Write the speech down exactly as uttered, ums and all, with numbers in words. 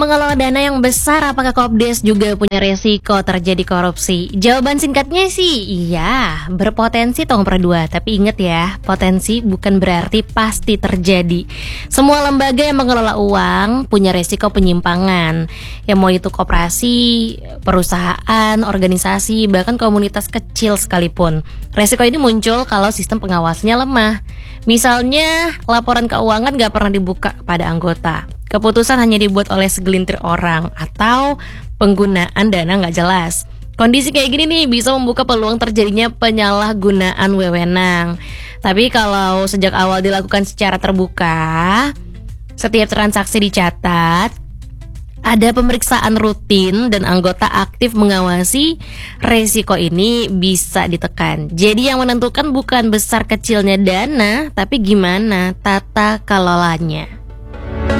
mengelola dana yang besar, apakah Kopdes juga punya resiko terjadi korupsi? Jawaban singkatnya sih, iya, berpotensi nomor dua. Tapi ingat ya, potensi bukan berarti pasti terjadi. Semua lembaga yang mengelola uang punya resiko penyimpangan. Ya mau itu koperasi, perusahaan, organisasi, bahkan komunitas kecil sekalipun. Resiko ini muncul kalau sistem pengawasannya lemah. Misalnya, laporan keuangan gak pernah dibuka kepada anggota. Keputusan hanya dibuat oleh segelintir orang, atau penggunaan dana nggak jelas. Kondisi kayak gini nih bisa membuka peluang terjadinya penyalahgunaan wewenang. Tapi kalau sejak awal dilakukan secara terbuka, setiap transaksi dicatat, ada pemeriksaan rutin dan anggota aktif mengawasi, resiko ini bisa ditekan. Jadi yang menentukan bukan besar kecilnya dana, tapi gimana tata kelolanya.